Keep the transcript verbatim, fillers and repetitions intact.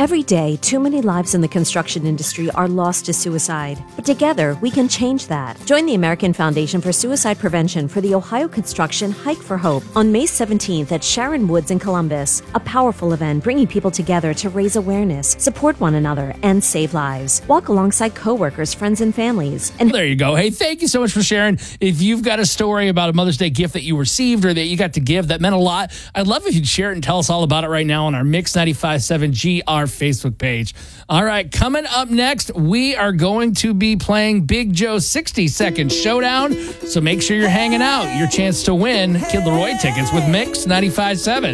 Every day, too many lives in the construction industry are lost to suicide. But together, we can change that. Join the American Foundation for Suicide Prevention for the Ohio Construction Hike for Hope on May seventeenth at Sharon Woods in Columbus. A powerful event bringing people together to raise awareness, support one another, and save lives. Walk alongside coworkers, friends, and families. And there you go. Hey, thank you so much for sharing. If you've got a story about a Mother's Day gift that you received or that you got to give that meant a lot, I'd love if you'd share it and tell us all about it right now on our Mix ninety-five point seven G R Facebook page. All right, coming up next, we are going to be playing Big Joe's sixty second Showdown. So make sure you're hanging out. Your chance to win Kid Laroi tickets with Mix ninety-five point seven.